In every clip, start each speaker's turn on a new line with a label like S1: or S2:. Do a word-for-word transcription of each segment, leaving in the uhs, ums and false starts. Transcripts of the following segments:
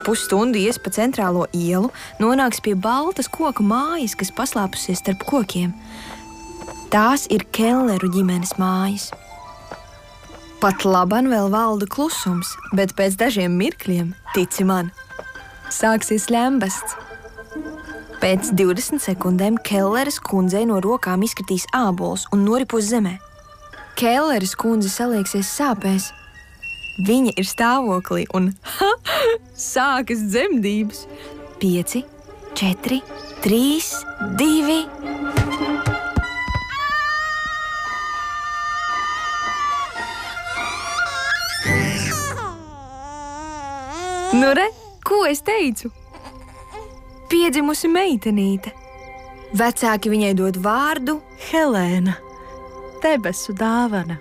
S1: Pusstundu ies pa centrālo ielu, nonāks pie baltas koku mājas, kas paslēpusies starp kokiem. Tās ir Kelleru ģimenes mājas. Pat laban vēl valda klusums, bet pēc dažiem mirkļiem, tici man, sāksies ļembasts. Pēc divdesmit sekundēm Kelleres kundzei no rokām izkritīs ābols un noripos zemē. Kelleres kundze salieksies sāpēs. Viņa ir stāvoklī un ha, sākas dzemdības. Pieci, četri, trīs, divi. Nu re, ko es teicu? Piedzimusi meitenīte. Vecāki viņai dod vārdu
S2: Helēna, debesu dāvana.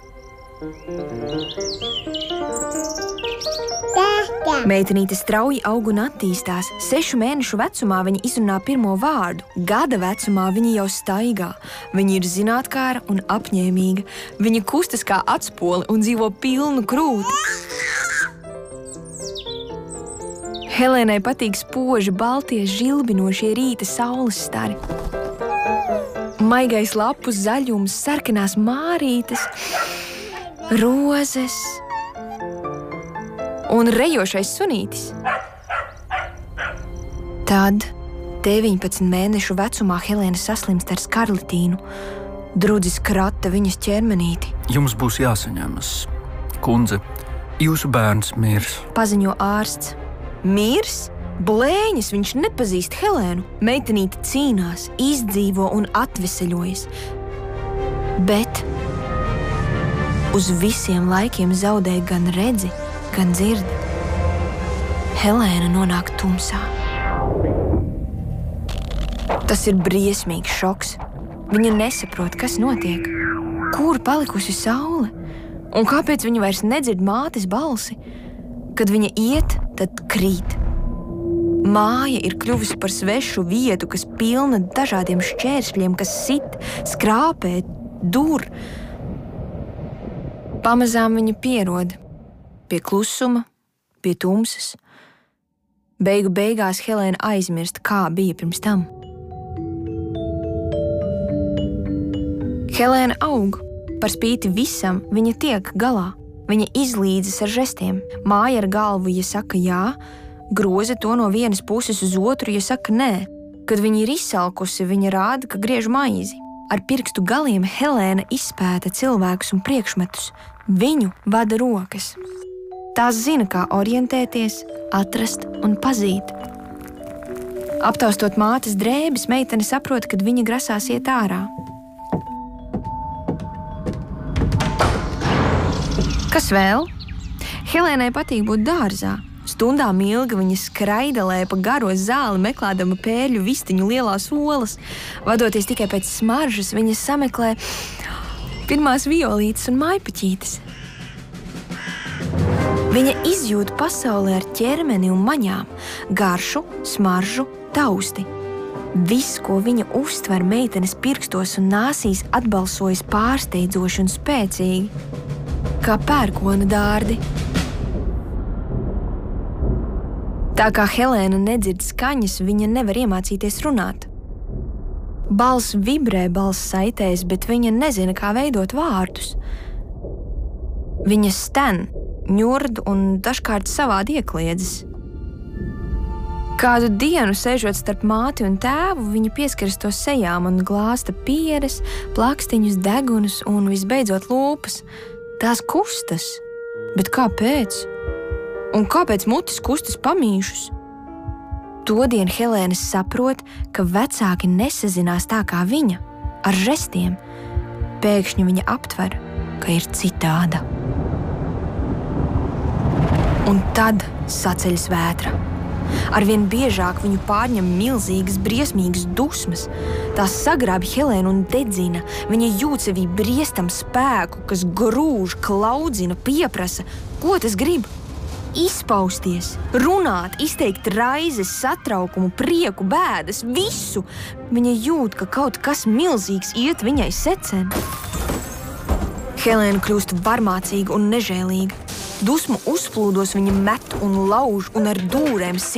S1: Meitenīte strauji aug un attīstās. Sešu mēnešu vecumā viņa izrunā pirmo vārdu. Gada vecumā viņa jau staigā. Viņa ir zinātkāra un apņēmīga. Viņa kustas kā atspoli un dzīvo pilnu krūti. Helēnai patīk spoži, baltie, žilbinošie rīta saules stari. Maigais lapu zaļums, sarkanās mārītes, rozes un rejošais sunītis. Tad, deviņpadsmit mēnešu vecumā, Helēna saslimst ar skarlatīnu. Drudzis krata viņas ķermenīti.
S3: Jums būs jāsaņemas. Kundze, jūsu bērns mirs.
S1: Paziņo ārsts. Mirs? Blēņas, viņš nepazīst Helēnu. Meitenīte cīnās, izdzīvo un atveseļojas. Bet uz visiem laikiem zaudēja gan redzi, gan dzirdi. Helēna nonāk tumsā. Tas ir briesmīgs šoks. Viņa nesaprot, kas notiek. Kur palikusi saule? Un kāpēc viņa vairs nedzird mātes balsi? Kad viņa iet, tad krīt. Māja ir kļuvusi par svešu vietu, kas pilna dažādiem šķēršļiem, kas sit, skrāpē, dur. Pamazām viņa pierod pie klusuma, pie tumsas. Beigu beigās Helēna aizmirst, kā bija pirms tam. Helēna aug. Par spīti visam viņa tiek galā. Viņa izlīdzas ar žestiem. Māja ar galvu, ja saka jā, groza to no vienas puses uz otru, ja saka nē. Kad viņa ir izsalkusi, viņa rāda, ka griež maizi. Ar pirkstu galiem Helēna izpēta cilvēkus un priekšmetus. Viņu vada rokas. Tās zina, kā orientēties, atrast un pazīt. Aptaustot mātes drēbes, meitene saprot, kad viņa grasās iet ārā. Kas vēl? Helēnai patīk būt dārzā. Stundām ilgi viņa skraidelē pa garo zāli, meklēdama pērļu vistiņu lielās olas. Vadoties tikai pēc smaržas, viņa sameklē pirmās violītes un maipaķītes. Viņa izjūt pasauli ar ķermeni un maņām, garšu, smaržu, tausti. Viss, ko viņa uztver meitenes pirkstos un nāsīs, atbalsojas pārsteidzoši un spēcīgi, kā pērkona dārdi. Tā kā Helēna nedzird skaņas, viņa nevar iemācīties runāt. Balss vibrē balss saitēs, bet viņa nezina, kā veidot vārdus. Viņa sten, ņurd un dažkārt savādi iekliedzas. Kādu dienu, sēžot starp māti un tēvu, viņa pieskaras to sejām un glāsta pieres, plakstiņus, degunus un visbeidzot lūpas. Tās kustas, bet kāpēc? Un kāpēc mutis kustas pamīšus? Todien Helēna saprot, ka vecāki nesazinās tā kā viņa, ar žestiem. Pēkšņi viņa aptver, ka ir citāda. Un tad saceļas vētra. Arvien biežāk viņu pārņem milzīgas, briesmīgas dusmas. Tās sagrābj Helēnu un dedzina. Viņa jūt sevī briestam spēku, kas grūž, klaudzina, pieprasa. Ko tas grib? Izpausties, runāt, izteikt raizes, satraukumu, prieku, bēdas, visu. Viņa jūt, ka kaut kas milzīgs iet viņai secen. Helēna kļūst varmācīga un nežēlīga. Dusmu uzplūdos viņa met un lauž un ar dūrēm sit